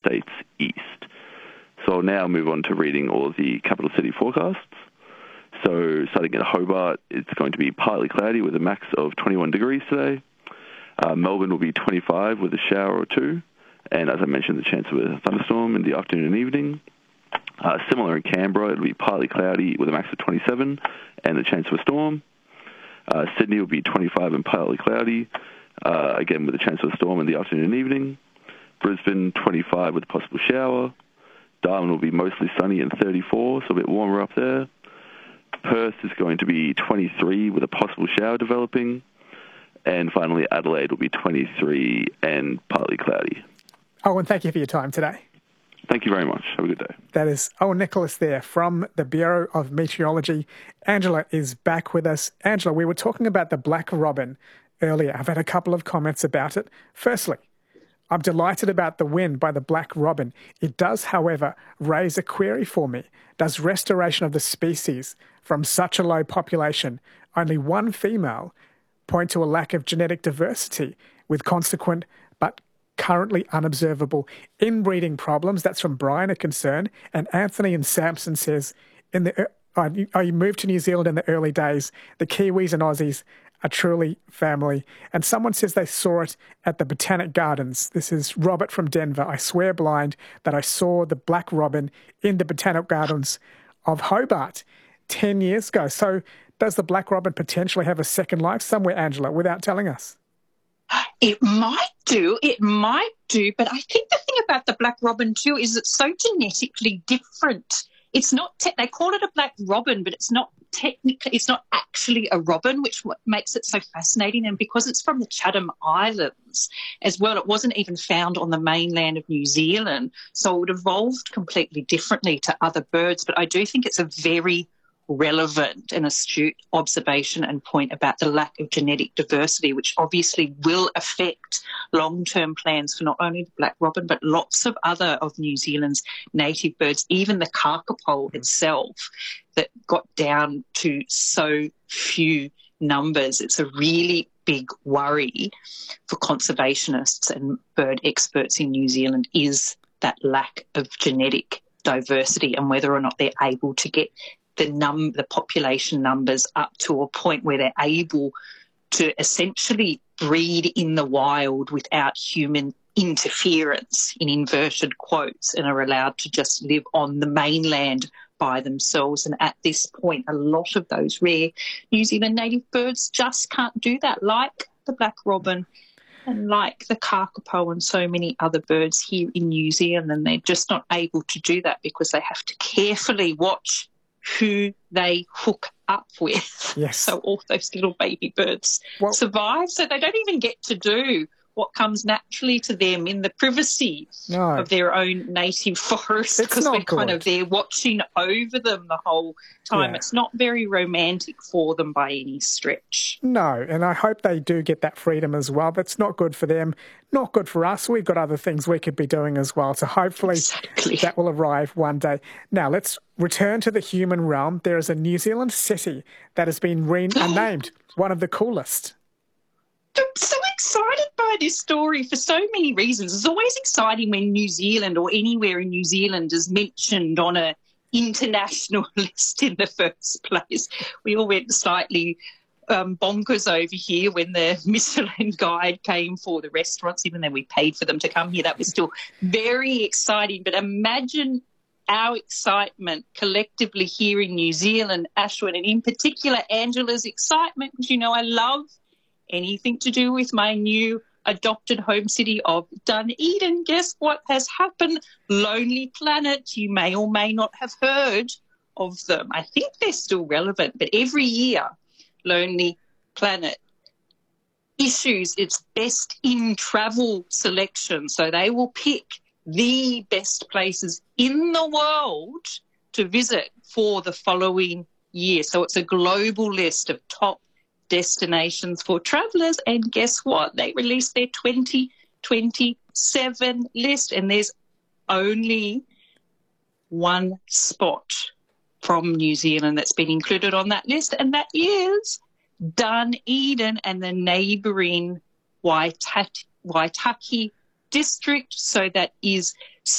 States east. So I'll now move on to reading all of the capital city forecasts. So starting at Hobart, it's going to be partly cloudy with a max of 21 degrees today. Melbourne will be 25 with a shower or two. And as I mentioned, the chance of a thunderstorm in the afternoon and evening. Similar in Canberra, it'll be partly cloudy with a max of 27 and a chance of a storm. Sydney will be 25 and partly cloudy, again with a chance of a storm in the afternoon and evening. Brisbane, 25 with a possible shower. Darwin will be mostly sunny and 34, so a bit warmer up there. Perth is going to be 23 with a possible shower developing. And finally, Adelaide will be 23 and partly cloudy. Owen, thank you for your time today. Thank you very much. Have a good day. That is Owen Nicholas there from the Bureau of Meteorology. Angela is back with us. Angela, we were talking about the black robin earlier. I've had a couple of comments about it. Firstly, I'm delighted about the win by the black robin. It does, however, raise a query for me. Does restoration of the species from such a low population, only one female, point to a lack of genetic diversity with consequent but currently unobservable inbreeding problems? That's from Brian, a concern. And Anthony in Sampson says, you moved to New Zealand in the early days. The Kiwis and Aussies are truly family. And someone says they saw it at the Botanic Gardens. This is Robert from Denver. I swear blind that I saw the black robin in the Botanic Gardens of Hobart 10 years ago. So does the black robin potentially have a second life somewhere, Angela, without telling us? It might do, but I think the thing about the black robin too is it's so genetically different. It's not, they call it a black robin, but it's not technically, it's not actually a robin, which makes it so fascinating. And because it's from the Chatham Islands as well, it wasn't even found on the mainland of New Zealand. So it evolved completely differently to other birds. But I do think it's a very relevant and astute observation and point about the lack of genetic diversity, which obviously will affect long-term plans for not only the black robin, but lots of other of New Zealand's native birds, even the kakapo itself that got down to so few numbers. It's a really big worry for conservationists and bird experts in New Zealand is that lack of genetic diversity and whether or not they're able to get the population numbers up to a point where they're able to essentially breed in the wild without human interference, in inverted quotes, and are allowed to just live on the mainland by themselves. And at this point, a lot of those rare New Zealand native birds just can't do that, like the black robin and like the kakapo and so many other birds here in New Zealand. And they're just not able to do that because they have to carefully watch who they hook up with. Yes. So all those little baby birds survive. So they don't even get to do what comes naturally to them in the privacy of their own native forest because we're kind of there watching over them the whole time. Yeah. It's not very romantic for them by any stretch. No, and I hope they do get that freedom as well. That's not good for them, not good for us. We've got other things we could be doing as well. So hopefully that will arrive one day. Now, let's return to the human realm. There is a New Zealand city that has been renamed, one of the coolest. I'm so excited by this story for so many reasons. It's always exciting when New Zealand or anywhere in New Zealand is mentioned on an international list in the first place. We all went slightly bonkers over here when the Michelin guide came for the restaurants, even though we paid for them to come here. That was still very exciting. But imagine our excitement collectively here in New Zealand, Ashwin, and in particular Angela's excitement, because, you know, I love anything to do with my new adopted home city of Dunedin. Guess what has happened? Lonely Planet. You may or may not have heard of them. I think they're still relevant, but every year Lonely Planet issues its best in travel selection. So they will pick the best places in the world to visit for the following year. So it's a global list of top destinations for travellers, and guess what? They released their 2027 list, and there's only one spot from New Zealand that's been included on that list, and that is Dunedin and the neighbouring Waitaki district. So that is